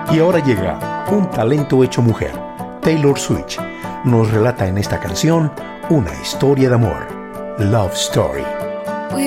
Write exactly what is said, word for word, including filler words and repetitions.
Y ahora llega un talento hecho mujer. Taylor Swift nos relata en esta canción una historia de amor. Love Story.